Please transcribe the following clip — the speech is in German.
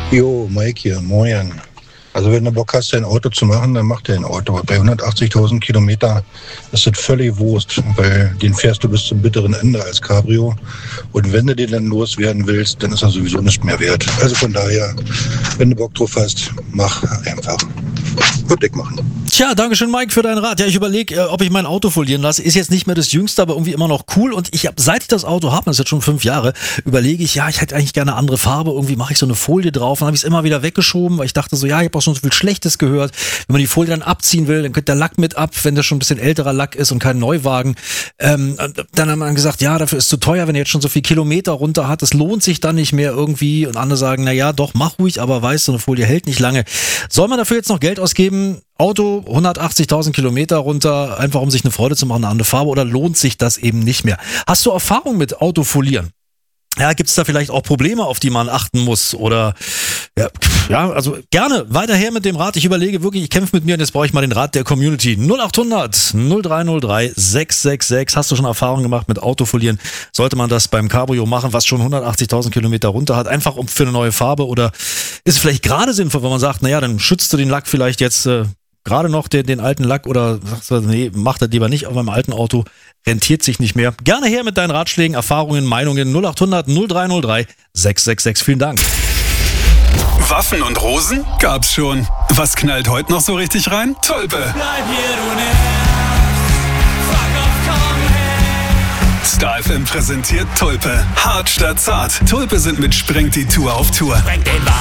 Jo, Mike hier, moin. Also wenn du Bock hast, dein Auto zu machen, dann mach dein Auto. Bei 180.000 Kilometer ist das völlig Wurst, weil den fährst du bis zum bitteren Ende als Cabrio. Und wenn du den dann loswerden willst, dann ist er sowieso nicht mehr wert. Also von daher, wenn du Bock drauf hast, mach einfach. Wird dick machen. Tja, dankeschön Mike für deinen Rat. Ja, ich überlege, ob ich mein Auto folieren lasse. Ist jetzt nicht mehr das Jüngste, aber irgendwie immer noch cool. Und seit ich das Auto habe, das ist jetzt schon 5 Jahre, überlege ich, ja, ich hätte eigentlich gerne eine andere Farbe. Irgendwie mache ich so eine Folie drauf. Dann habe ich es immer wieder weggeschoben, weil ich dachte so, ja, ich habe auch schon so viel Schlechtes gehört. Wenn man die Folie dann abziehen will, dann könnte der Lack mit ab, wenn das schon ein bisschen älterer Lack ist und kein Neuwagen. Dann haben wir gesagt, ja, dafür ist zu teuer, wenn er jetzt schon so viel Kilometer runter hat. Das lohnt sich dann nicht mehr irgendwie. Und andere sagen, na ja, doch, mach ruhig, aber weißt, so eine Folie hält nicht lange. Soll man dafür jetzt noch Geld ausgeben? Auto, 180.000 Kilometer runter, einfach um sich eine Freude zu machen, eine andere Farbe, oder lohnt sich das eben nicht mehr? Hast du Erfahrung mit Autofolieren? Ja, gibt's da vielleicht auch Probleme, auf die man achten muss? Oder ja, also gerne weiter her mit dem Rat. Ich überlege wirklich, ich kämpfe mit mir und jetzt brauche ich mal den Rat der Community. 0800 0303 666. Hast du schon Erfahrung gemacht mit Autofolieren? Sollte man das beim Cabrio machen, was schon 180.000 Kilometer runter hat, einfach für eine neue Farbe? Oder ist es vielleicht gerade sinnvoll, wenn man sagt, naja, dann schützt du den Lack vielleicht jetzt gerade noch den alten Lack, oder sagst du, nee, mach das lieber nicht auf meinem alten Auto, rentiert sich nicht mehr. Gerne her mit deinen Ratschlägen, Erfahrungen, Meinungen. 0800 0303 666. Vielen Dank. Waffen und Rosen? Gab's schon. Was knallt heute noch so richtig rein? Tulpe. Bleib hier, du nervst. Fuck off, komm her. Star FM präsentiert Tulpe. Hart statt zart. Tulpe sind mit Sprengt die Tour auf Tour. Sprengt den Wagen.